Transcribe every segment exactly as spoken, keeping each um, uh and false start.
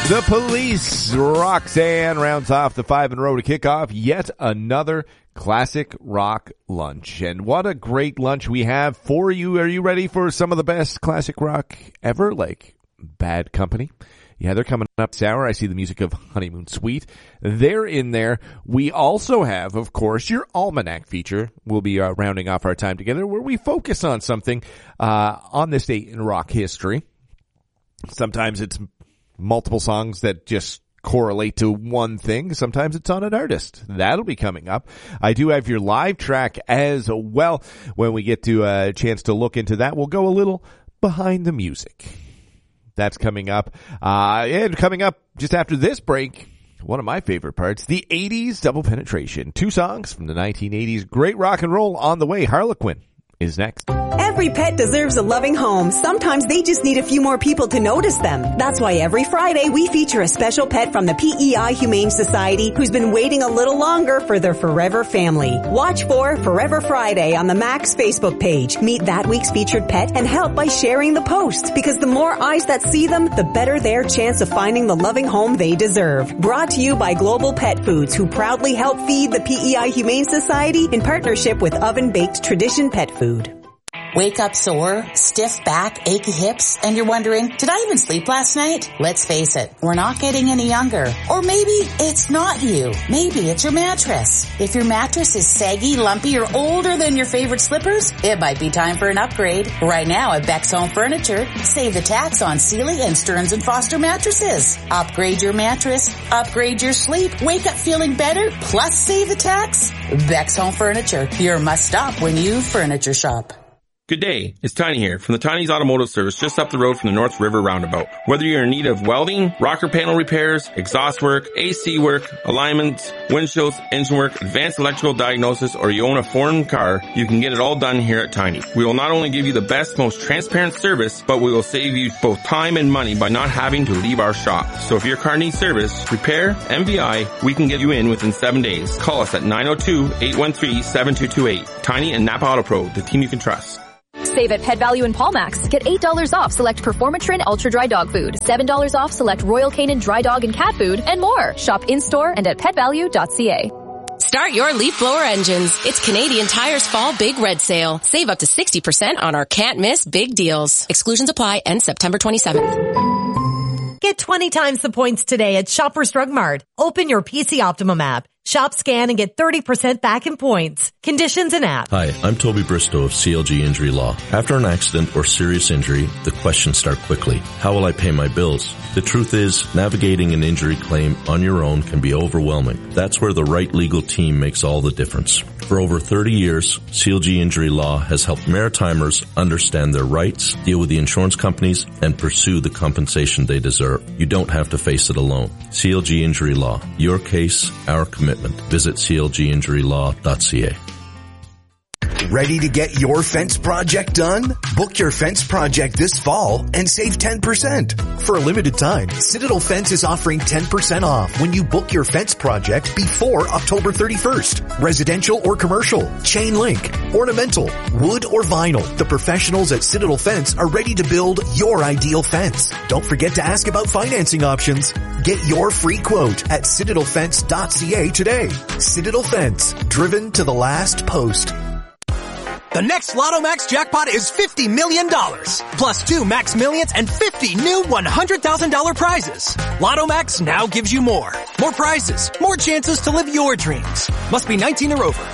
The Police, Roxanne rounds off the five in a row to kick off yet another classic rock lunch. And what a great lunch we have for you. Are you ready for some of the best classic rock ever, like Bad Company? Yeah, they're coming up sour. I see the music of Honeymoon Suite. They're in there. We also have, of course, your Almanac feature. We'll be uh, rounding off our time together where we focus on something uh on this date in rock history. Sometimes it's multiple songs that just correlate to one thing. Sometimes it's on an artist. That'll be coming up. I do have your live track as well. When we get to a chance to look into that, we'll go a little behind the music. That's coming up. Uh, and coming up just after this break, one of my favorite parts, the eighties Double Penetration. Two songs from the nineteen eighties. Great rock and roll on the way. Harlequin is next. Every pet deserves a loving home. Sometimes they just need a few more people to notice them. That's why every Friday we feature a special pet from the P E I Humane Society who's been waiting a little longer for their forever family. Watch for Forever Friday on the Max Facebook page. Meet that week's featured pet and help by sharing the post, because the more eyes that see them, the better their chance of finding the loving home they deserve. Brought to you by Global Pet Foods, who proudly help feed the P E I Humane Society in partnership with Oven Baked Tradition Pet Food. Wake up sore, stiff back, achy hips, and you're wondering, did I even sleep last night? Let's face it, we're not getting any younger. Or maybe it's not you. Maybe it's your mattress. If your mattress is saggy, lumpy, or older than your favorite slippers, it might be time for an upgrade. Right now at Beck's Home Furniture, save the tax on Sealy and Stearns and Foster mattresses. Upgrade your mattress, upgrade your sleep, wake up feeling better, plus save the tax. Beck's Home Furniture, your must-stop when you furniture shop. Good day, it's Tiny here from the Tiny's Automotive Service just up the road from the North River Roundabout. Whether you're in need of welding, rocker panel repairs, exhaust work, A C work, alignments, windshields, engine work, advanced electrical diagnosis, or you own a foreign car, you can get it all done here at Tiny. We will not only give you the best, most transparent service, but we will save you both time and money by not having to leave our shop. So if your car needs service, repair, M V I, we can get you in within seven days. Call us at nine oh two, eight one three, seven two two eight. Tiny and Napa Auto Pro, the team you can trust. Save at Pet Value and Paulmax. Get eight dollars off select Performatrin Ultra Dry Dog Food, seven dollars off select Royal Canin Dry Dog and Cat Food, and more. Shop in-store and at pet value dot c a. Start your leaf blower engines. It's Canadian Tire's Fall Big Red Sale. Save up to sixty percent on our can't miss big deals. Exclusions apply. End September twenty-seventh. Get twenty times the points today at Shoppers Drug Mart. Open your P C Optimum app. Shop, scan, and get thirty percent back in points. Conditions and app. Hi, I'm Toby Bristow of C L G Injury Law. After an accident or serious injury, the questions start quickly. How will I pay my bills? The truth is, navigating an injury claim on your own can be overwhelming. That's where the right legal team makes all the difference. For over thirty years, C L G Injury Law has helped Maritimers understand their rights, deal with the insurance companies, and pursue the compensation they deserve. You don't have to face it alone. C L G Injury Law. Your case, our commitment. Visit c l g injury law dot c a. Ready to get your fence project done? Book your fence project this fall and save ten percent. For a limited time, Citadel Fence is offering ten percent off when you book your fence project before October thirty-first. Residential or commercial, chain link, ornamental, wood or vinyl. The professionals at Citadel Fence are ready to build your ideal fence. Don't forget to ask about financing options. Get your free quote at citadel fence dot c a today. Citadel Fence, driven to the last post. The next Lotto Max jackpot is fifty million dollars, plus two Max Millions and fifty new one hundred thousand dollars prizes. Lotto Max now gives you more. More prizes, more chances to live your dreams. Must be nineteen or over.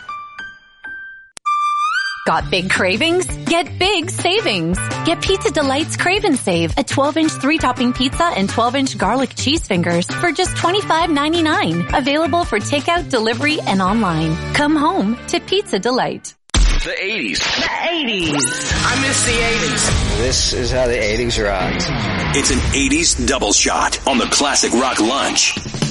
Got big cravings? Get big savings. Get Pizza Delight's Crave and Save, a twelve inch three-topping pizza and twelve inch garlic cheese fingers for just twenty-five ninety-nine. Available for takeout, delivery, and online. Come home to Pizza Delight. The eighties. The eighties. I miss the eighties. This is how the eighties rocked. It's an eighties double shot on the Classic Rock Lunch.